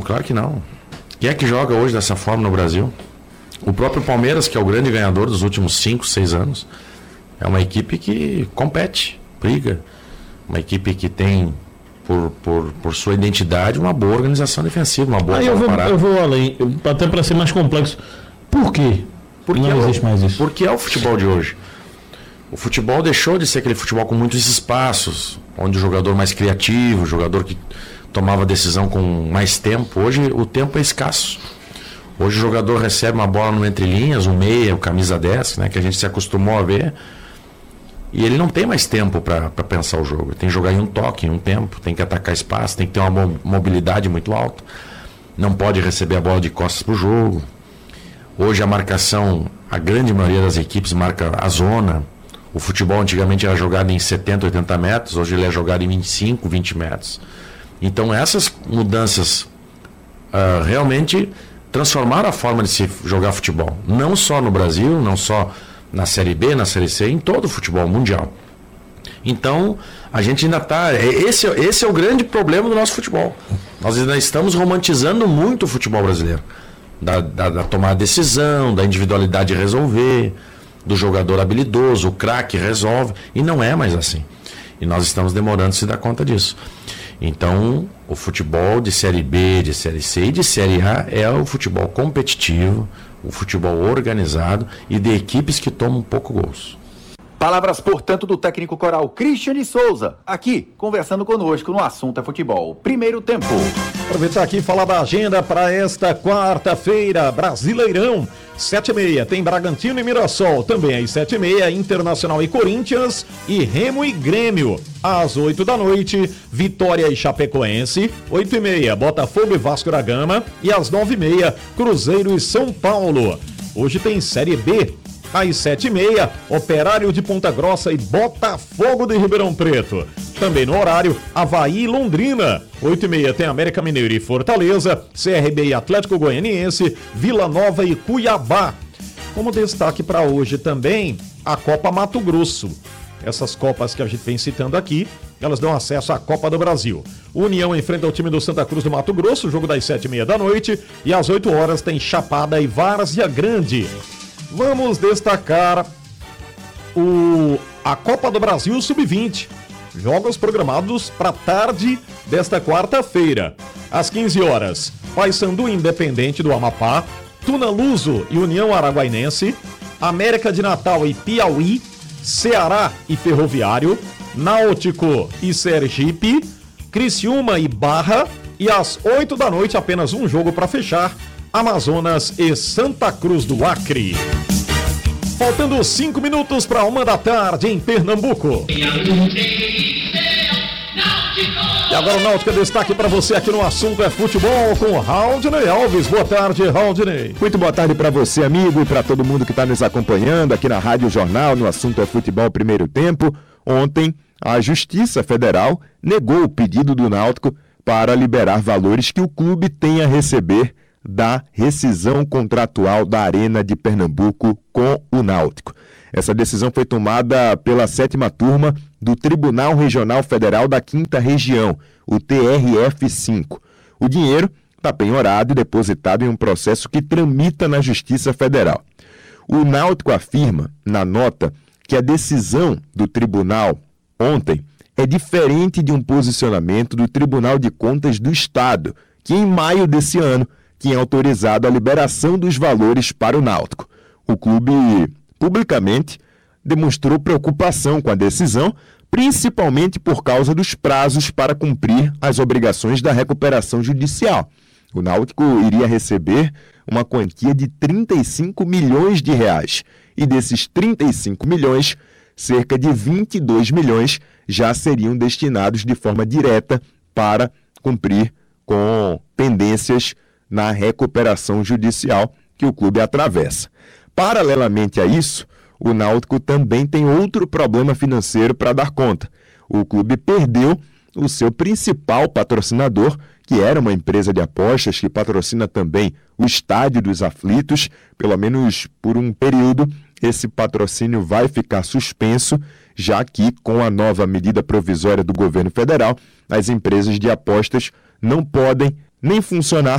claro que não. Quem é que joga hoje dessa forma no Brasil? O próprio Palmeiras, que é o grande ganhador dos últimos 5, 6 anos, é uma equipe que compete, briga. Uma equipe que tem, por sua identidade, uma boa organização defensiva, uma boa eu vou além, até para ser mais complexo. Por quê? Porque não existe mais isso. Porque é o futebol de hoje. O futebol deixou de ser aquele futebol com muitos espaços, onde o jogador mais criativo, o jogador que tomava decisão com mais tempo. Hoje o tempo é escasso. Hoje o jogador recebe uma bola no entre-linhas, um meia, o camisa 10, né, que a gente se acostumou a ver, e ele não tem mais tempo para pensar o jogo. Ele tem que jogar em um toque, em um tempo, tem que atacar espaço, tem que ter uma mobilidade muito alta, não pode receber a bola de costas para o jogo. Hoje a marcação, a grande maioria das equipes marca a zona. O futebol antigamente era jogado em 70, 80 metros, hoje ele é jogado em 25, 20 metros. Então essas mudanças realmente transformaram a forma de se jogar futebol. Não só no Brasil, não só na Série B, na Série C, em todo o futebol mundial. Então, a gente ainda está... Esse é o grande problema do nosso futebol. Nós ainda estamos romantizando muito o futebol brasileiro. Da tomar decisão, da individualidade de resolver, do jogador habilidoso, o craque resolve. E não é mais assim. E nós estamos demorando a se dar conta disso. Então, o futebol de Série B, de Série C e de Série A é o futebol competitivo, o futebol organizado e de equipes que tomam pouco gols. Palavras, portanto, do técnico coral Cristiane Souza, aqui, conversando conosco no Assunto é Futebol. Primeiro tempo. Aproveitar aqui e falar da agenda para esta quarta-feira, Brasileirão. 7h30 tem Bragantino e Mirassol, também às 7h30, Internacional e Corinthians e Remo e Grêmio. Às 8 da noite, Vitória e Chapecoense, 8h30, Botafogo e Vasco da Gama e às 9h30, Cruzeiro e São Paulo. Hoje tem Série B. Às 7h30, Operário de Ponta Grossa e Botafogo de Ribeirão Preto. Também no horário, Avaí e Londrina. 8h30 tem América Mineiro e Fortaleza, CRB e Atlético Goianiense, Vila Nova e Cuiabá. Como destaque para hoje também, a Copa Mato Grosso. Essas copas que a gente vem citando aqui, elas dão acesso à Copa do Brasil. O União enfrenta o time do Santa Cruz do Mato Grosso, jogo das 7h30 da noite. E às 8 horas tem Chapada e Várzea Grande. Vamos destacar a Copa do Brasil Sub-20. Jogos programados para tarde desta quarta-feira. Às 15 horas, Paysandu Independente do Amapá, Tuna Luso e União Araguainense, América de Natal e Piauí, Ceará e Ferroviário, Náutico e Sergipe, Criciúma e Barra, e às 8 da noite, apenas um jogo para fechar, Amazonas e Santa Cruz do Acre. Faltando 5 minutos para 1 da tarde em Pernambuco. E agora o Náutico, destaque para você aqui no Assunto é Futebol com Raudinei Alves. Boa tarde, Raudinei. Muito boa tarde para você, amigo, e para todo mundo que está nos acompanhando aqui na Rádio Jornal, no Assunto é Futebol Primeiro Tempo. Ontem, a Justiça Federal negou o pedido do Náutico para liberar valores que o clube tem a receber da rescisão contratual da Arena de Pernambuco com o Náutico. Essa decisão foi tomada pela 7ª turma do Tribunal Regional Federal da 5ª Região, o TRF5. O dinheiro está penhorado e depositado em um processo que tramita na Justiça Federal. O Náutico afirma, na nota, que a decisão do tribunal ontem é diferente de um posicionamento do Tribunal de Contas do Estado, que em maio desse ano tinha autorizado a liberação dos valores para o Náutico. O clube, publicamente, demonstrou preocupação com a decisão, principalmente por causa dos prazos para cumprir as obrigações da recuperação judicial. O Náutico iria receber uma quantia de 35 milhões de reais. E desses 35 milhões, cerca de 22 milhões já seriam destinados de forma direta para cumprir com pendências na recuperação judicial que o clube atravessa. Paralelamente a isso, o Náutico também tem outro problema financeiro para dar conta. O clube perdeu o seu principal patrocinador, que era uma empresa de apostas que patrocina também o Estádio dos Aflitos. Pelo menos por um período, esse patrocínio vai ficar suspenso, já que com a nova medida provisória do governo federal, as empresas de apostas não podem nem funcionar